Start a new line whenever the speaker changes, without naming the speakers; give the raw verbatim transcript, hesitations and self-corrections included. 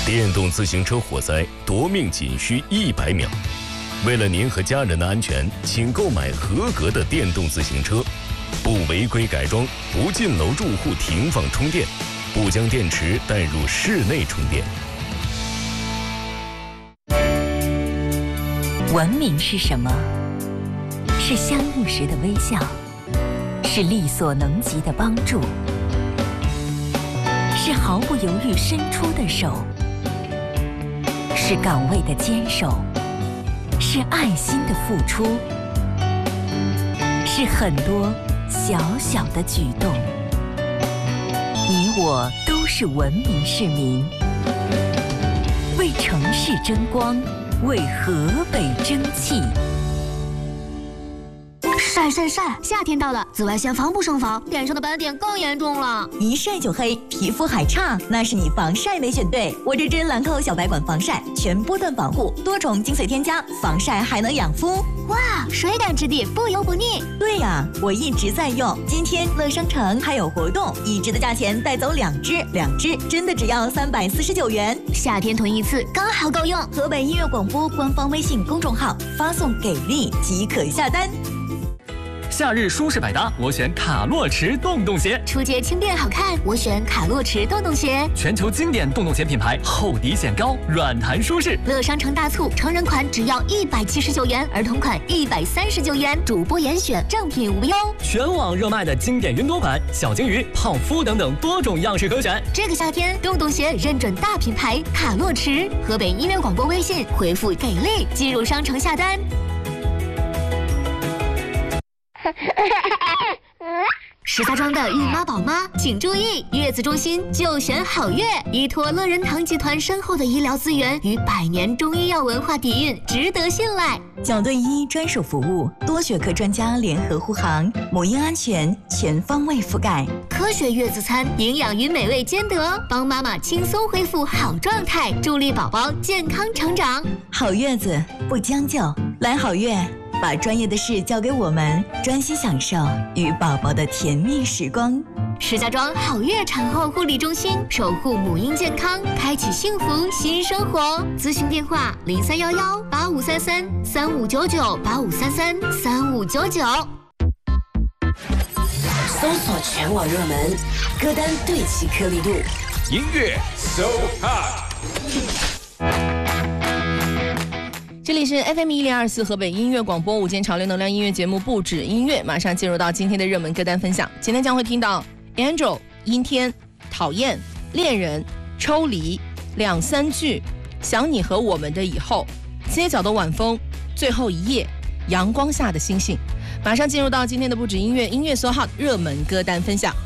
电动自行车火灾夺命仅需一百秒。为了您和家人的安全，请购买合格的电动自行车，不违规改装，不进楼住户停放充电，不将电池带入室内充电。
文明是什么？是相遇时的微笑，是力所能及的帮助，是毫不犹豫伸出的手，是岗位的坚守，是爱心的付出，是很多小小的举动。你我都是文明市民，为城市争光，为河北争气。
晒晒晒！夏天到了，紫外线防不胜防，脸上的斑点更严重了。
一晒就黑，皮肤还差，那是你防晒没选对。我这支兰蔻小白管防晒，全波段保护，多重精粹添加，防晒还能养肤。
哇，水感质地，不油不腻。
对呀，我一直在用。今天乐商城还有活动，一支的价钱带走两支，两支真的只要三百四十九元。
夏天囤一次刚好够用。
河北音乐广播官方微信公众号发送给力即可下单。
夏日舒适百搭，我选卡洛驰洞洞鞋；
出街轻便好看，我选卡洛驰洞洞鞋。
全球经典洞洞鞋品牌，厚底显高，软弹舒适。
乐商城大促，成人款只要一百七十九元，儿童款一百三十九元，主播严选，正品无忧。
全网热卖的经典云朵款、小金鱼、泡芙等等多种样式可选。
这个夏天，洞洞鞋认准大品牌卡洛驰。河北音乐广播微信回复给力，进入商城下单。石家庄的孕妈宝妈请注意，月子中心就选好月，依托乐仁堂集团深厚的医疗资源与百年中医药文化底蕴，值得信赖。
角队医专属服务，多学科专家联合护航，母婴安全全方位覆盖。
科学月子餐，营养与美味兼得，帮妈妈轻松恢复好状态，助力宝宝健康成长。
好月子不将就，来好月。把专业的事交给我们，专心享受与宝宝的甜蜜时光。
石家庄好月产后护理中心，守护母婴健康，开启幸福新生活。咨询电话：零三幺幺八五三三三五九九八五三三三五九九。
搜索全网热门歌单，对齐颗粒度，
音乐 so hot。
这里是 F M 一零二四河北音乐广播午间潮流能量音乐节目不止音乐，马上进入到今天的热门歌单分享。今天将会听到 Angel、阴天、讨厌、恋人、抽离、两三句、想你和我们的以后、街角的晚风、最后一夜、阳光下的星星。马上进入到今天的不止音乐音乐so hot热门歌单分享。